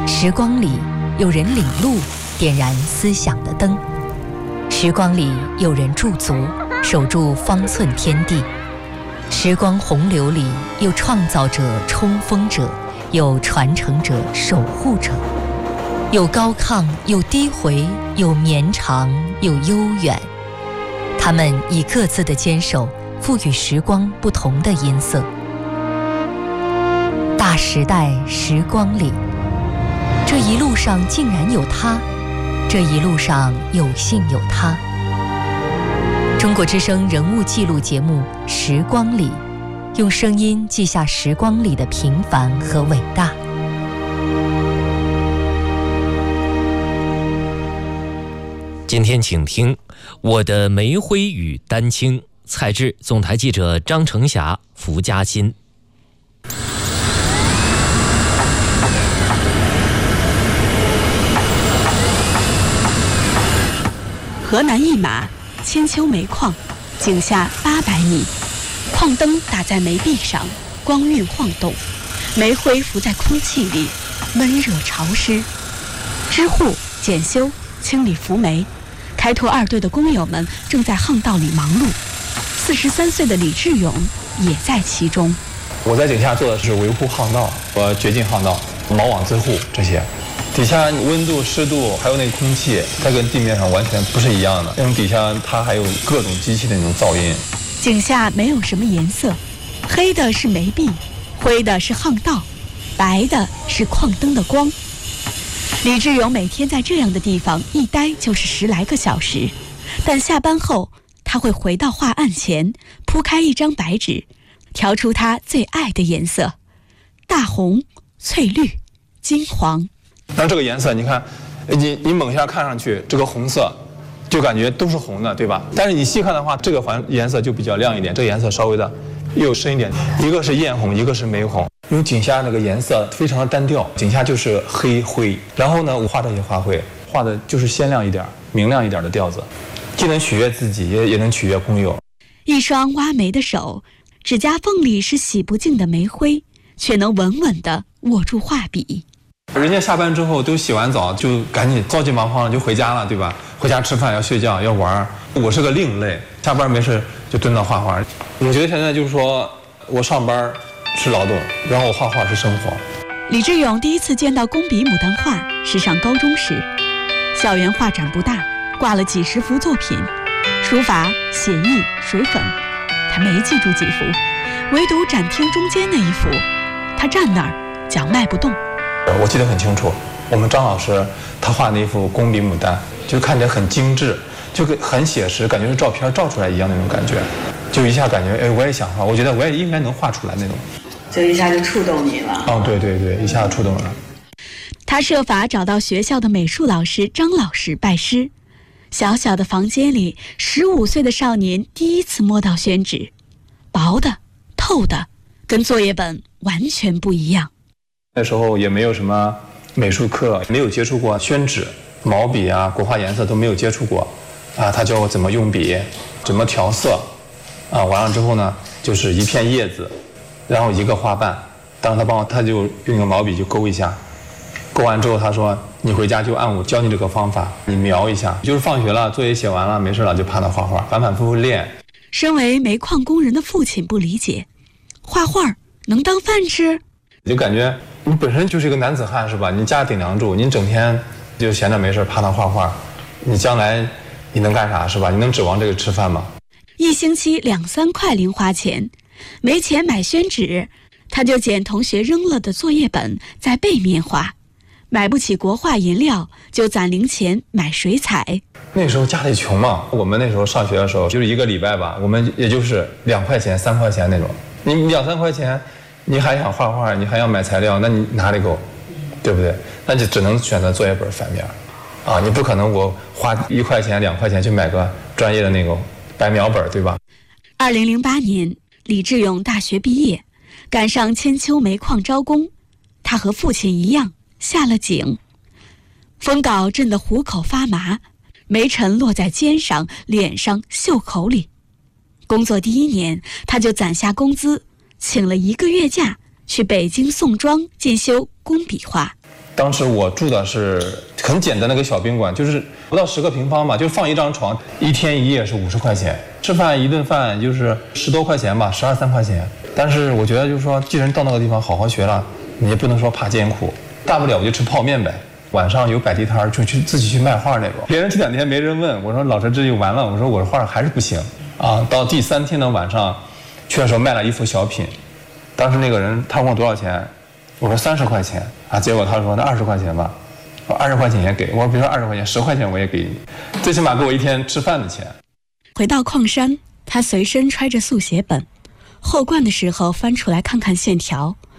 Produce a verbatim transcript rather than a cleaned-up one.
时光里有人领路，点燃思想的灯；时光里有人驻足，守住方寸天地。时光洪流里有创造者、冲锋者，有传承者、守护者，有高亢，有低回，有绵长，有悠远。他们以各自的坚守，赋予时光不同的音色。大时代时光里，这一路上竟然有他，这一路上有幸有他。中国之声人物记录节目《时光里》，用声音记下时光里的平凡和伟大。 今天请听《我的煤灰与丹青》，采制总台记者张成霞、福嘉欣。 河南一马千秋煤矿，井下八百米，矿灯打在煤壁上，光晕晃动，煤灰浮在空气里，闷热潮湿。支护、检修、清理浮煤，开拓二队的工友们正在巷道里忙碌。四十三岁的李志勇也在其中。 我在井下做的是维护巷道和掘进巷道、锚网自护这些。底下温度、湿度还有那个空气，它跟地面上完全不是一样的。那种底下它还有各种机器的那种噪音。 井下没有什么颜色，黑的是煤壁，灰的是巷道，白的是矿灯的光。李志勇每天在这样的地方一待就是十来个小时，但下班后他会回到画案前，铺开一张白纸，调出他最爱的颜色：大红、翠绿、金黄。 那这个颜色，你看，你你猛下看上去，这个红色就感觉都是红的，对吧？但是你细看的话，这个反颜色就比较亮一点，这个颜色稍微的又深一点。一个是艳红，一个是玫红。因为井下那个颜色非常的单调，井下就是黑灰。然后呢，我画这些花卉，画的就是鲜亮一点、明亮一点的调子，既能取悦自己，也也能取悦工友。 一双挖煤的手，指甲缝里是洗不净的煤灰，却能稳稳地握住画笔。 人家下班之后都洗完澡，就赶紧着急忙慌就回家了，对吧？回家吃饭要睡觉要玩。我是个另类，下班没事就蹲那画画。我觉得现在就是说我上班是劳动，然后我画画是生活。 李志勇第一次见到工笔牡丹画是上高中时，校园画展不大，挂了几十幅作品，书法、写意、水粉，他没记住几幅，唯独展厅中间那一幅，他站那儿脚迈不动。 我记得很清楚，我们张老师他画那一幅工笔牡丹，就看起来很精致，就很写实，感觉是照片照出来一样那种感觉，就一下感觉哎，我也想画，我觉得我也应该能画出来那种， 就一下就触动你了。 哦，对对对，一下触动了。 他设法找到学校的美术老师张老师拜师。小小的房间里，十五岁的少年第一次摸到宣纸，薄的、透的，跟作业本完全不一样。 那时候也没有什么美术课，没有接触过宣纸、毛笔啊、国画颜色都没有接触过，啊，他教我怎么用笔，怎么调色，啊，完了之后呢，就是一片叶子，然后一个花瓣，当时他帮我，他就用一个毛笔就勾一下，勾完之后他说你回家就按我教你这个方法，你描一下，就是放学了作业写完了没事了就趴那画画，反反复复练。 身为煤矿工人的父亲不理解，画画能当饭吃？ 就感觉你本身就是一个男子汉是吧？你家顶梁柱，你整天就闲着没事趴那画画，你将来你能干啥是吧？你能指望这个吃饭吗？ 一星期两三块零花钱，没钱买宣纸，他就捡同学扔了的作业本在背面画。买不起国画颜料，就攒零钱买水彩。 那时候家里穷嘛，我们那时候上学的时候就是一个礼拜吧，我们也就是两块钱三块钱那种，你两三块钱你还想画画，你还要买材料，那你哪里够，对不对？那就只能选择作业本反面啊，你不可能我花一块钱两块钱去买个专业的那个白描本，对吧？ 二零零八年李志勇大学毕业，赶上千秋煤矿招工，他和父亲一样下了井。风镐震得虎口发麻，煤尘落在肩上、脸上、袖口里。工作第一年，他就攒下工资，请了一个月假，去北京宋庄进修工笔画。 当时我住的是很简单的一个小宾馆，就是不到十个平方嘛，就放一张床，一天一夜是五十块钱，吃饭一顿饭就是十多块钱吧，十二三块钱。但是我觉得就是说，既然到那个地方好好学了，你也不能说怕艰苦，大不了我就吃泡面呗。晚上有摆地摊就去自己去卖画那种。别人这两天没人问，我说老师这就完了，我说我的画还是不行啊。到第三天的晚上，确实卖了一幅小品，当时那个人他问我多少钱，我说三十块钱啊，结果他说那二十块钱吧，我二十块钱也给我，比如说二十块钱，十块钱我也给你，最起码给我一天吃饭的钱。 回到矿山，他随身揣着速写本，后灌的时候翻出来看看线条，